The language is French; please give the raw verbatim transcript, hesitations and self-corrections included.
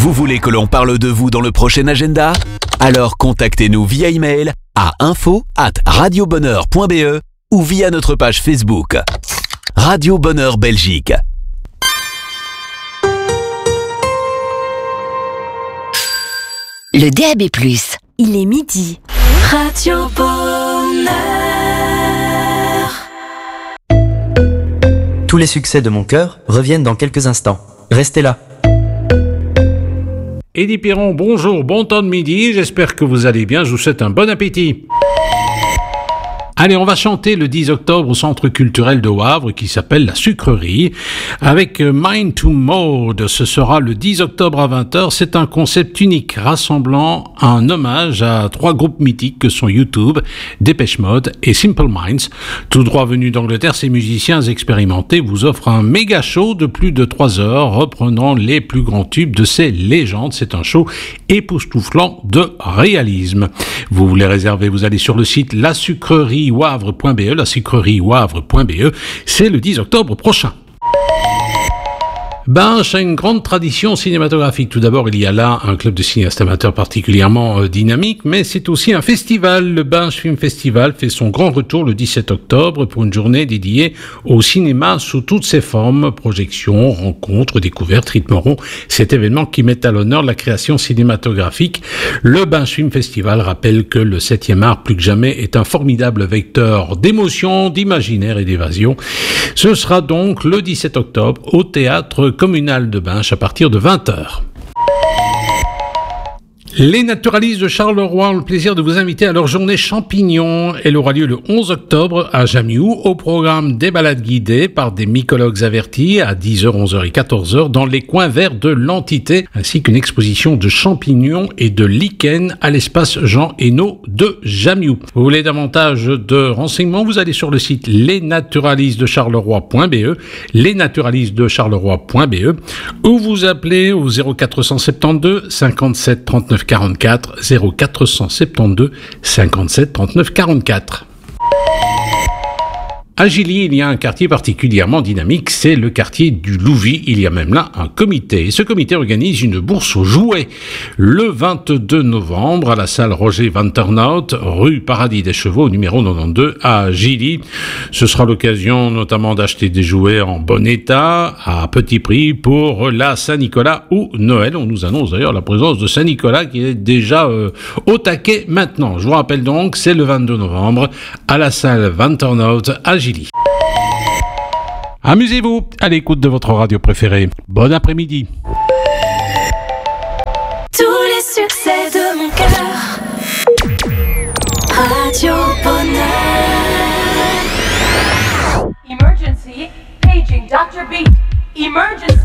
Vous voulez que l'on parle de vous dans le prochain agenda? Alors contactez-nous via email à info arobase radiobonheur point b e ou via notre page Facebook. Radio Bonheur Belgique. Le D A B plus. Il est midi. Radio Bonheur. Tous les succès de mon cœur reviennent dans quelques instants. Restez là. Eddie Piron, bonjour, bon temps de midi, j'espère que vous allez bien, je vous souhaite un bon appétit. Allez, on va chanter le dix octobre au Centre culturel de Wavre qui s'appelle La Sucrerie avec Mind to Mode. Ce sera le dix octobre à vingt heures. C'est un concept unique rassemblant un hommage à trois groupes mythiques que sont YouTube, Depeche Mode et Simple Minds. Tout droit venus d'Angleterre, ces musiciens expérimentés vous offrent un méga show de plus de trois heures reprenant les plus grands tubes de ces légendes. C'est un show époustouflant de réalisme. Vous voulez réserver, vous allez sur le site La Sucrerie wavre point b e, la sucrerie wavre point b e, c'est le dix octobre prochain. Binche a une grande tradition cinématographique. Tout d'abord, il y a là un club de cinéastes amateurs particulièrement euh, dynamique, mais c'est aussi un festival. Le Binche Film Festival fait son grand retour le dix-sept octobre pour une journée dédiée au cinéma sous toutes ses formes, projections, rencontres, découvertes, rythmeront cet événement qui met à l'honneur la création cinématographique. Le Binche Film Festival rappelle que le septième art, plus que jamais, est un formidable vecteur d'émotion, d'imaginaire et d'évasion. Ce sera donc le dix-sept octobre au théâtre communal de Binche à partir de vingt heures. Les naturalistes de Charleroi ont le plaisir de vous inviter à leur journée champignons. Elle aura lieu le onze octobre à Jamiou, au programme des balades guidées par des mycologues avertis à dix heures, onze heures et quatorze heures dans les coins verts de l'entité, ainsi qu'une exposition de champignons et de lichen à l'espace Jean Hainaut de Jamiou. Vous voulez davantage de renseignements, vous allez sur le site les naturalistes de charleroi point b e, les naturalistes de charleroi point b e, ou vous appelez au zéro quatre cent soixante-douze cinquante-sept trente-neuf quarante-quatre, zéro quatre cent soixante-douze cinquante-sept trente-neuf quarante-quatre. À Gilly, il y a un quartier particulièrement dynamique, c'est le quartier du Louvis. Il y a même là un comité. Et ce comité organise une bourse aux jouets le vingt-deux novembre à la salle Roger Van Turnhout, rue Paradis des Chevaux, numéro quatre-vingt-douze à Gilly. Ce sera l'occasion notamment d'acheter des jouets en bon état, à petit prix, pour la Saint-Nicolas ou Noël. On nous annonce d'ailleurs la présence de Saint-Nicolas qui est déjà euh, au taquet maintenant. Je vous rappelle donc, c'est le vingt-deux novembre à la salle Van Turnhout à Gilly. Amusez-vous à l'écoute de votre radio préférée. Bon après-midi. Tous les succès de mon cœur. Radio Bonheur. Emergency, paging doctor B. Emergency.